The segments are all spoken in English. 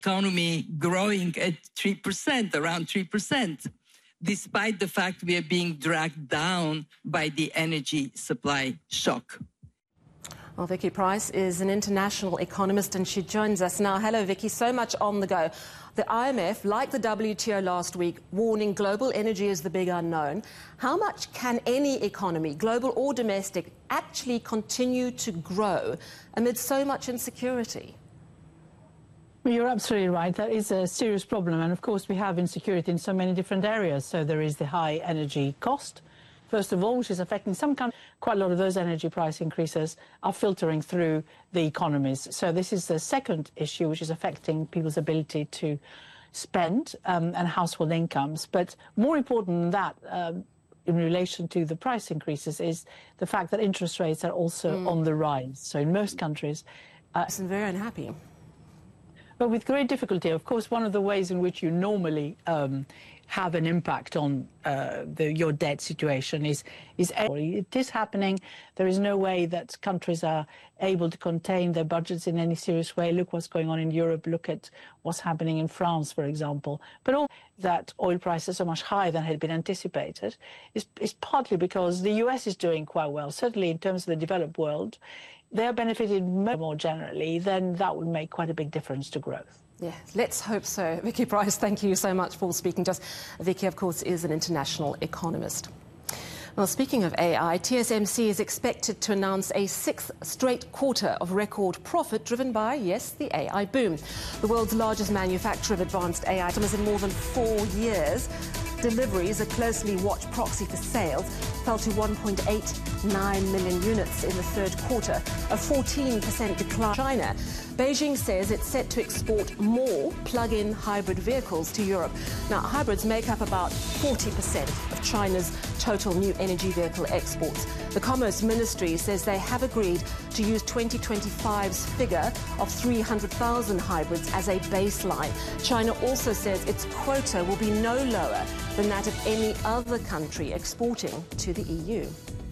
economy growing at 3%, around 3%, despite the fact we are being dragged down by the energy supply shock. Well, Vicky Pryce is an international economist and she joins us now. Hello, Vicky. So much on the go. The IMF, like the WTO last week, warning global energy is the big unknown. How much can any economy, global or domestic, actually continue to grow amid so much insecurity? Well, you're absolutely right. That is a serious problem. And of course, we have insecurity in so many different areas. So there is the high energy cost, first of all, which is affecting some countries. Quite a lot of those energy price increases are filtering through the economies. So this is the second issue, which is affecting people's ability to spend and household incomes. But more important than that, in relation to the price increases, is the fact that interest rates are also on the rise. So in most countries... I'm very unhappy. But with great difficulty. Of course, one of the ways in which you normally have an impact on your debt situation is it is happening. There is no way that countries are able to contain their budgets in any serious way. Look what's going on in Europe. Look at what's happening in France, for example. But all that oil prices are much higher than had been anticipated is partly because the US is doing quite well, certainly in terms of the developed world. They are benefiting more generally, then that would make quite a big difference to growth. Yeah, let's hope so. Vicky Pryce, thank you so much for speaking to us. Vicky, of course, is an international economist. Well, speaking of AI, TSMC is expected to announce a sixth straight quarter of record profit driven by, yes, the AI boom. The world's largest manufacturer of advanced AI items in more than 4 years. Deliveries, a closely watched proxy for sales, fell to 1.89 million units in the third quarter, a 14% decline. China. Beijing says it's set to export more plug-in hybrid vehicles to Europe. Now, hybrids make up about 40% of China's total new energy vehicle exports. The Commerce Ministry says they have agreed to use 2025's figure of 300,000 hybrids as a baseline. China also says its quota will be no lower than that of any other country exporting to the EU.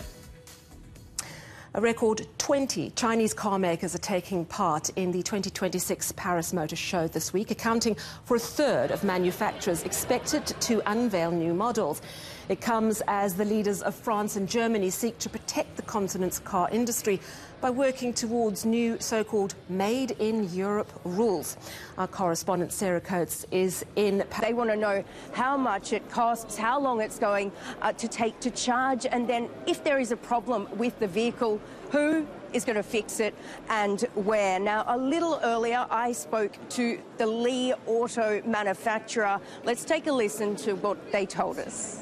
A record 20 Chinese car makers are taking part in the 2026 Paris Motor Show this week, accounting for a third of manufacturers expected to unveil new models. It comes as the leaders of France and Germany seek to protect the continent's car industry by working towards new so-called Made in Europe rules. Our correspondent Sarah Coates is in. They want to know how much it costs, how long it's going to take to charge, and then if there is a problem with the vehicle, who is going to fix it and where. Now, a little earlier, I spoke to the Li Auto manufacturer. Let's take a listen to what they told us.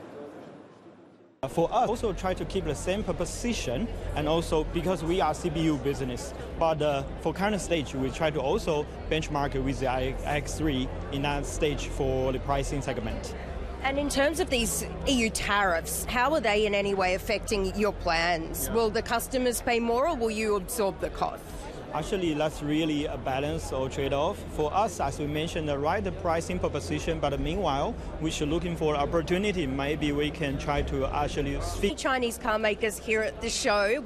For us, also try to keep the same position, and also because we are CPU business. But for current stage, we try to also benchmark with the iX3 in that stage for the pricing segment. And in terms of these EU tariffs, how are they in any way affecting your plans? Yeah. Will the customers pay more, or will you absorb the cost? Actually, that's really a balance or trade-off. For us, as we mentioned, the right pricing proposition, but meanwhile, we should looking for opportunity. Maybe we can try to actually speak. Chinese car makers here at the show,